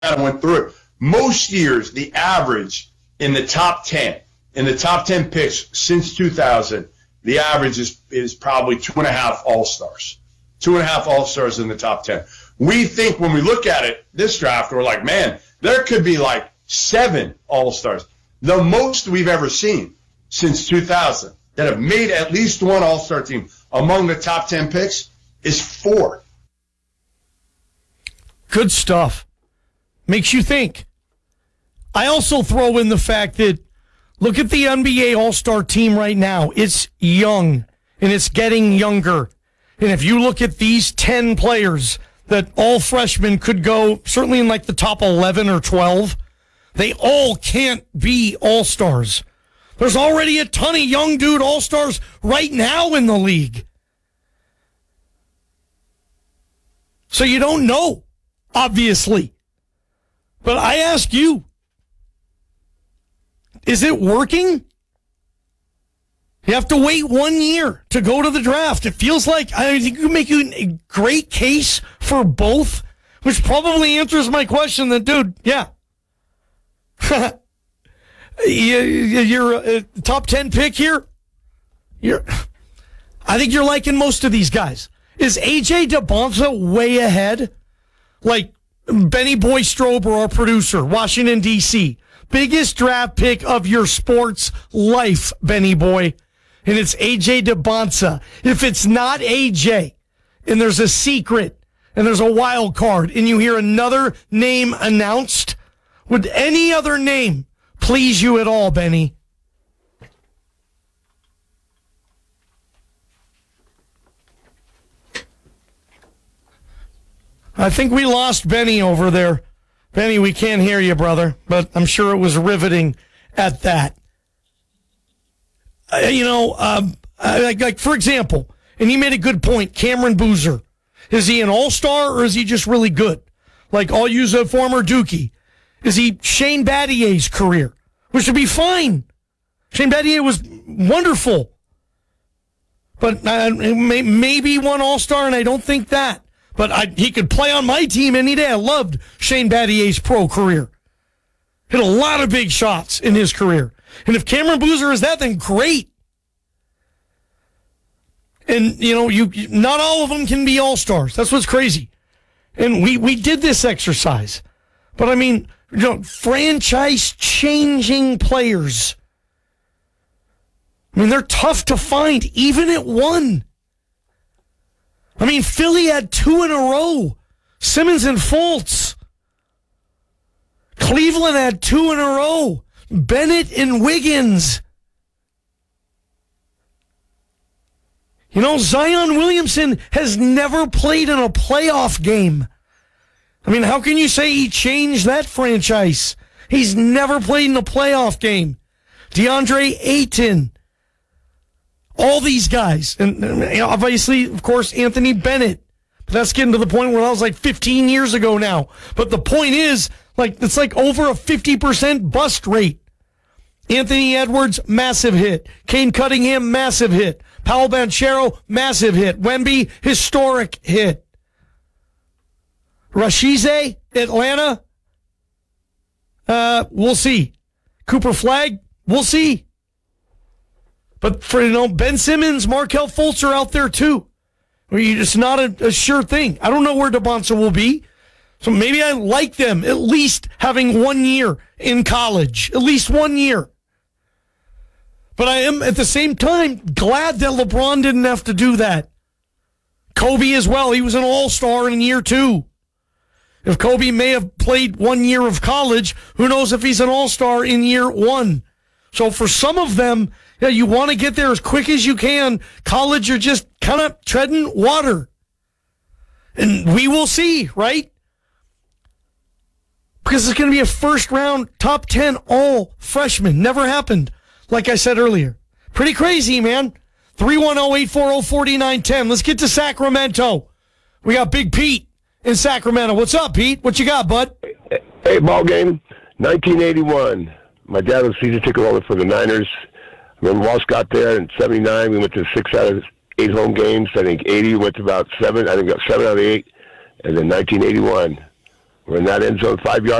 I went through it. Most years, the average in the top 10 picks since 2000, the average is probably 2.5 All-Stars. 2.5 All-Stars in the top 10. We think when we look at it, this draft, we're like, man, there could be like 7 All-Stars. The most we've ever seen since 2000 that have made at least one All-Star team among the top 10 picks is 4. Good stuff. Makes you think. I also throw in the fact that look at the NBA All-Star team right now. It's young, and it's getting younger. And if you look at these 10 players that all freshmen could go, certainly in like the top 11 or 12, they all can't be All-Stars. There's already a ton of young dude All-Stars right now in the league. So you don't know, obviously. But I ask you, is it working? You have to wait 1 year to go to the draft. It feels like I think you can make a great case for both, which probably answers my question that, dude, yeah. You're a top 10 pick here. I think you're liking most of these guys. Is AJ DeBonza way ahead? Like Benny Boy Strober, our producer, Washington, D.C., biggest draft pick of your sports life, Benny Boy. And it's AJ DeBonza. If it's not AJ, and there's a secret, and there's a wild card, and you hear another name announced, would any other name please you at all, Benny? I think we lost Benny over there. Benny, we can't hear you, brother, but I'm sure it was riveting at that. Like for example, and he made a good point, Cameron Boozer. Is he an all-star or is he just really good? Like, I'll use a former Dookie. Is he Shane Battier's career? Which would be fine. Shane Battier was wonderful. But maybe one all-star, and I don't think that. But he could play on my team any day. I loved Shane Battier's pro career. Hit a lot of big shots in his career. And if Cameron Boozer is that, then great. And, not all of them can be all-stars. That's what's crazy. And we did this exercise. But, franchise-changing players. They're tough to find, even at 1. Philly had 2 in a row. Simmons and Fultz. Cleveland had 2 in a row. Bennett and Wiggins. Zion Williamson has never played in a playoff game. How can you say he changed that franchise? He's never played in a playoff game. DeAndre Ayton. All these guys. And obviously, of course, Anthony Bennett. But that's getting to the point where I was like 15 years ago now. But the point is, it's like over a 50% bust rate. Anthony Edwards, massive hit. Kane Cunningham, massive hit. Paolo Banchero, massive hit. Wemby, historic hit. Rashize, Atlanta, we'll see. Cooper Flagg, we'll see. But for, Ben Simmons, Markelle Fultz are out there too. It's not a sure thing. I don't know where DeBonza will be. So maybe I like them at least having 1 year in college. At least 1 year. But I am, at the same time, glad that LeBron didn't have to do that. Kobe as well. He was an all-star in year 2. If Kobe may have played 1 year of college, who knows if he's an all-star in year 1. So for some of them, you want to get there as quick as you can. College, you're just kind of treading water. And we will see, right? Because it's going to be a first-round, top 10 all freshman. Never happened, like I said earlier. Pretty crazy, man. 310-840-4910. Let's get to Sacramento. We got Big Pete in Sacramento. What's up, Pete? What you got, bud? Hey, ball game, 1981. My dad was season ticket holder for the Niners. I remember Walsh got there in 79. We went to 6 out of 8 home games. I think 80 went to about 7. I think got 7 out of 8. And then 1981, We're in that end zone, 5 yards.